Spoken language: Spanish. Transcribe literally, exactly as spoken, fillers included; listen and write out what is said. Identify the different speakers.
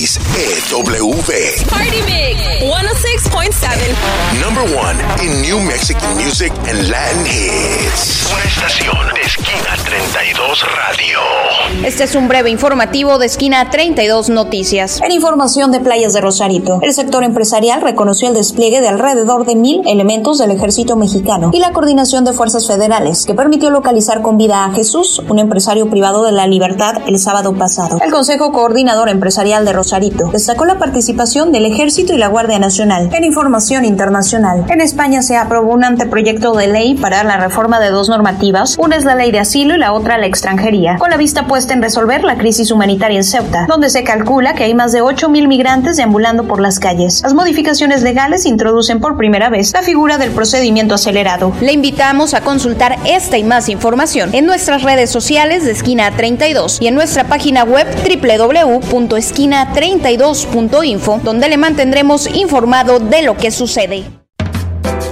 Speaker 1: X E W.
Speaker 2: Party Mix one oh six point seven.
Speaker 1: Number one in New Mexican music and Latin hits. Una estación de Esquina treinta y dos Radio.
Speaker 3: Este es un breve informativo de Esquina treinta y dos Noticias.
Speaker 4: En información de Playas de Rosarito, el sector empresarial reconoció el despliegue de alrededor de mil elementos del ejército mexicano y la coordinación de fuerzas federales, que permitió localizar con vida a Jesús, un empresario privado de la libertad, el sábado pasado. El Consejo Coordinador Empresarial de Rosarito destacó la participación del Ejército y la Guardia Nacional. En información internacional, en España se aprobó un anteproyecto de ley para la reforma de dos normativas. Una es la ley de asilo y la otra la extranjería, con la vista puesta en resolver la crisis humanitaria en Ceuta, donde se calcula que hay más de ocho mil migrantes deambulando por las calles. Las modificaciones legales introducen por primera vez la figura del procedimiento acelerado.
Speaker 3: Le invitamos a consultar esta y más información en nuestras redes sociales de Esquina treinta y dos y en nuestra página web doble u doble u doble u punto esquina treinta y dos punto info, donde le mantendremos informado de lo que sucede.